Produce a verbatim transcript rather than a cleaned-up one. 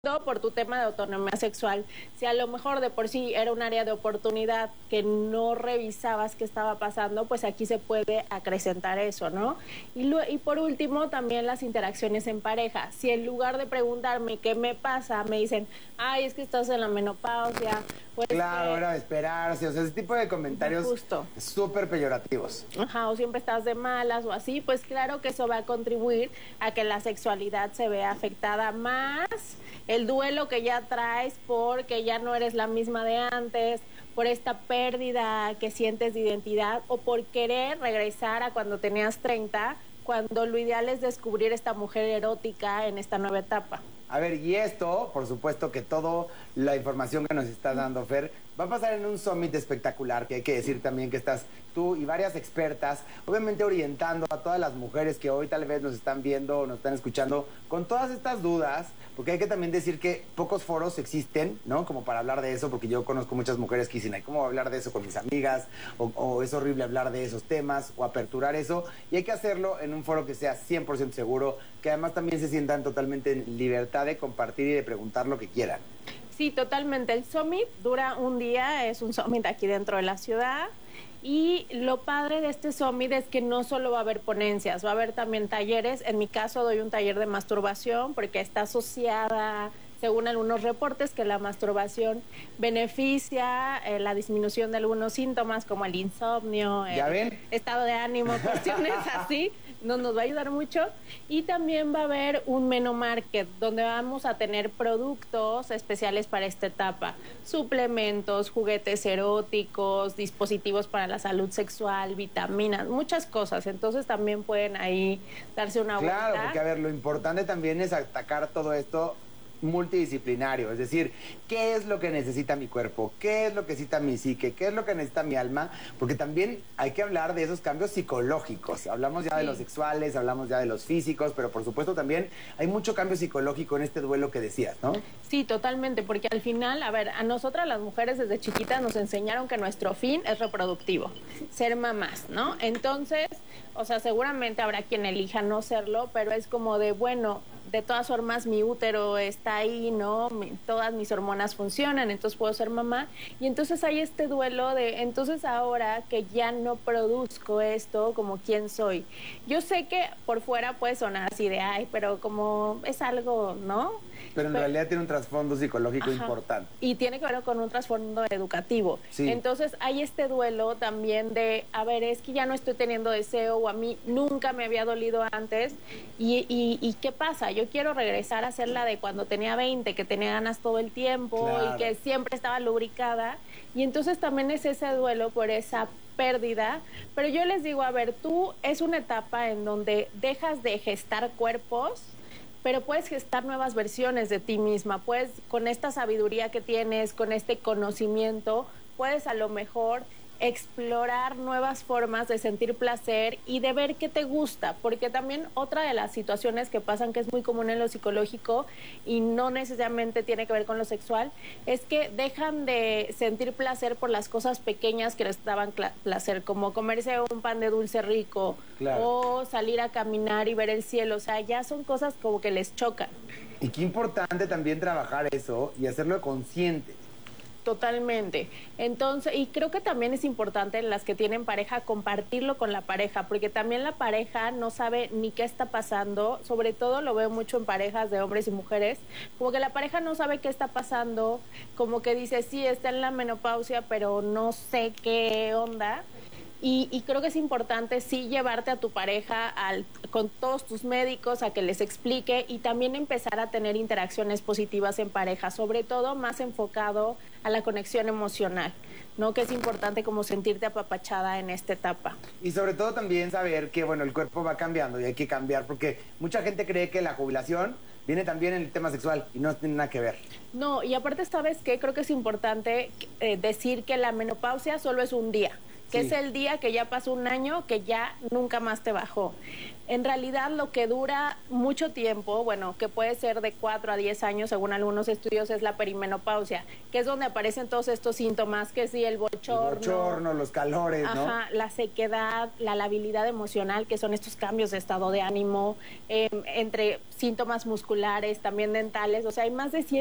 por tu tema de autonomía sexual, si a lo mejor de por sí era un área de oportunidad que no revisabas qué estaba pasando, pues aquí se puede acrecentar eso, ¿no? Y, lo, y por último, también las interacciones en pareja. Si en lugar de preguntarme qué me pasa, me dicen, ay, es que estás en la menopausia, pues... Claro, que... era de esperarse, o sea, ese tipo de comentarios súper peyorativos. Ajá, o siempre estás de malas o así, pues claro que eso va a contribuir a que la sexualidad se vea afectada más, el duelo que ya traes porque ya no eres la misma de antes, por esta pérdida que sientes de identidad o por querer regresar a cuando tenías treinta, cuando lo ideal es descubrir esta mujer erótica en esta nueva etapa. A ver, y esto, por supuesto que toda la información que nos estás dando, Fer, va a pasar en un summit espectacular, que hay que decir también que estás tú y varias expertas, obviamente orientando a todas las mujeres que hoy tal vez nos están viendo o nos están escuchando con todas estas dudas, porque hay que también decir que pocos foros existen, ¿no? Como para hablar de eso, porque yo conozco muchas mujeres que dicen, ay, ¿cómo hablar de eso con mis amigas? O, o es horrible hablar de esos temas o aperturar eso, y hay que hacerlo en un foro que sea cien por ciento seguro, que además también se sientan totalmente en libertad de compartir y de preguntar lo que quieran. Sí, totalmente. El Summit dura un día, es un Summit aquí dentro de la ciudad. Y lo padre de este Summit es que no solo va a haber ponencias, va a haber también talleres. En mi caso doy un taller de masturbación porque está asociada, según algunos reportes, que la masturbación beneficia eh, la disminución de algunos síntomas como el insomnio, el ¿Ya ven? estado de ánimo, cuestiones así. No, nos va a ayudar mucho. Y también va a haber un Meno Market donde vamos a tener productos especiales para esta etapa, suplementos, juguetes eróticos, dispositivos para la salud sexual, vitaminas, muchas cosas. Entonces también pueden ahí darse una vuelta. Claro, porque a ver, lo importante también es atacar todo esto multidisciplinario, es decir, ¿qué es lo que necesita mi cuerpo? ¿Qué es lo que necesita mi psique? ¿Qué es lo que necesita mi alma? Porque también hay que hablar de esos cambios psicológicos. Hablamos ya sí. de los sexuales, hablamos ya de los físicos, pero por supuesto también hay mucho cambio psicológico en este duelo que decías, ¿no? Sí, totalmente, porque al final, a ver, a nosotras las mujeres desde chiquitas nos enseñaron que nuestro fin es reproductivo, ser mamás, ¿no? Entonces, o sea, seguramente habrá quien elija no serlo, pero es como de, bueno, de todas formas mi útero está ahí, ¿no? Mi, todas mis hormonas funcionan, entonces puedo ser mamá. Y entonces hay este duelo de, entonces ahora que ya no produzco esto, como quién soy. Yo sé que por fuera puede sonar así de, ay, pero como es algo, ¿no? Pero en pero, realidad tiene un trasfondo psicológico ajá, importante. Y tiene que ver con un trasfondo educativo. Sí. Entonces hay este duelo también de, a ver, es que ya no estoy teniendo deseo o a mí nunca me había dolido antes. ¿Y, y, y qué pasa? Yo quiero regresar a ser la de cuando tenía veinte, que tenía ganas todo el tiempo, claro, y que siempre estaba lubricada. Y entonces también es ese duelo por esa pérdida. Pero yo les digo, a ver, tú es una etapa en donde dejas de gestar cuerpos, pero puedes gestar nuevas versiones de ti misma. Puedes, con esta sabiduría que tienes, con este conocimiento, puedes a lo mejor explorar nuevas formas de sentir placer y de ver qué te gusta, porque también otra de las situaciones que pasan, que es muy común en lo psicológico y no necesariamente tiene que ver con lo sexual, es que dejan de sentir placer por las cosas pequeñas que les daban placer, como comerse un pan de dulce rico, claro, o salir a caminar y ver el cielo. O sea, ya son cosas como que les chocan. Y qué importante también trabajar eso y hacerlo consciente. Totalmente. Entonces, y creo que también es importante en las que tienen pareja compartirlo con la pareja, porque también la pareja no sabe ni qué está pasando, sobre todo lo veo mucho en parejas de hombres y mujeres, como que la pareja no sabe qué está pasando, como que dice, sí, está en la menopausia, pero no sé qué onda. Y, y creo que es importante sí llevarte a tu pareja al, con todos tus médicos a que les explique y también empezar a tener interacciones positivas en pareja, sobre todo más enfocado a la conexión emocional, ¿no? Que es importante como sentirte apapachada en esta etapa. Y sobre todo también saber que, bueno, el cuerpo va cambiando y hay que cambiar, porque mucha gente cree que la jubilación viene también en el tema sexual y no tiene nada que ver. No, y aparte, ¿sabes qué? Creo que es importante eh, decir que la menopausia solo es un día. que Sí. es el día que ya pasó un año, que ya nunca más te bajó. En realidad lo que dura mucho tiempo, bueno, que puede ser de cuatro a diez años según algunos estudios, es la perimenopausia, que es donde aparecen todos estos síntomas, que sí, el bochorno, El bochorno, los calores, ¿no? ajá, la sequedad, la labilidad emocional, que son estos cambios de estado de ánimo, eh, entre síntomas musculares, también dentales, o sea, hay más de cien